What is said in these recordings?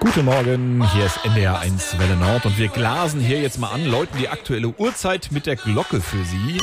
Guten Morgen, hier ist NDR 1 Welle Nord und wir glasen hier jetzt mal an, läuten die aktuelle Uhrzeit mit der Glocke für Sie.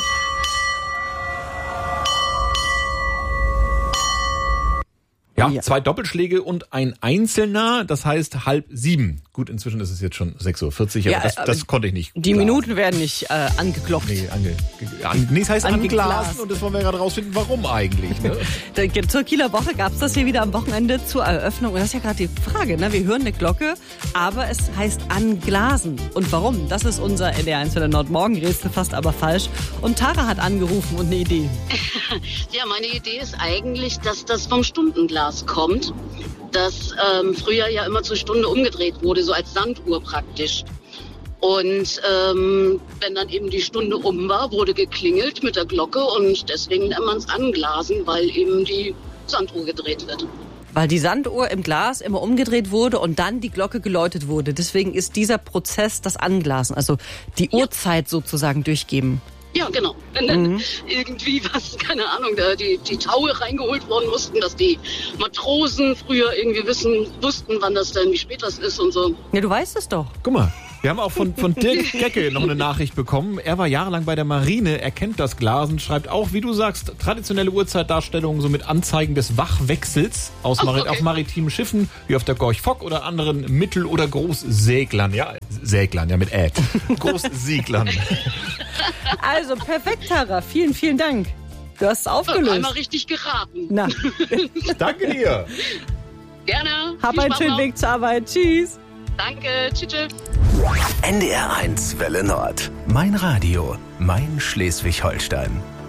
Ja, 2 Doppelschläge und ein einzelner, das heißt 6:30. Gut, inzwischen ist es jetzt schon 6:40 Uhr, aber das konnte ich nicht. Die Minuten werden nicht angeklopft. Nee, es heißt angeglasen und das wollen wir gerade rausfinden, warum eigentlich. Ne? Zur Kieler Woche gab es das hier wieder am Wochenende zur Eröffnung. Und das ist ja gerade die Frage, ne? Wir hören eine Glocke, aber es heißt anglasen. Und warum? Das ist unser NDR 1 Welle Nord Morgenrätsel, fast aber falsch. Und Tara hat angerufen und eine Idee. Ja, meine Idee ist eigentlich, dass das vom Stundenglas kommt, das früher ja immer zur Stunde umgedreht wurde, so als Sanduhr praktisch. Und wenn dann eben die Stunde um war, wurde geklingelt mit der Glocke und deswegen nennt man es anglasen, weil eben die Sanduhr gedreht wird. Weil die Sanduhr im Glas immer umgedreht wurde und dann die Glocke geläutet wurde. Deswegen ist dieser Prozess das Anglasen, also die Uhrzeit sozusagen durchgeben. Ja, genau. Wenn dann irgendwie keine Ahnung, die Taue reingeholt worden mussten, dass die Matrosen früher irgendwie wussten, wann das denn, wie spät das ist und so. Ja, du weißt es doch. Guck mal, wir haben auch von Dirk Gecke noch eine Nachricht bekommen. Er war jahrelang bei der Marine, er kennt das Glasen, schreibt auch, wie du sagst, traditionelle Uhrzeitdarstellungen so mit Anzeigen des Wachwechsels auf maritimen Schiffen, wie auf der Gorch Fock oder anderen Mittel- oder Großseglern. Ja, Seglern, ja mit Ä. Großseglern. Also perfekt, Tara. Vielen, vielen Dank. Du hast es aufgelöst. Einmal richtig geraten. Na. Danke dir. Gerne. Hab einen schönen Weg zur Arbeit. Tschüss. Danke. Tschüss. NDR 1 Welle Nord. Mein Radio. Mein Schleswig-Holstein.